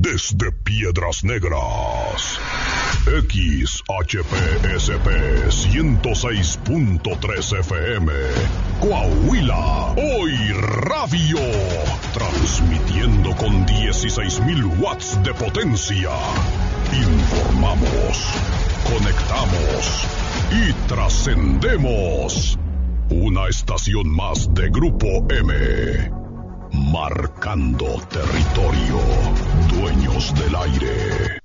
desde Piedras Negras. XHPSP 106.3 FM, Coahuila, Hoy Radio, transmitiendo con 16,000 watts de potencia. Informamos, conectamos y trascendemos. Una estación más de Grupo M. Marcando territorio, dueños del aire.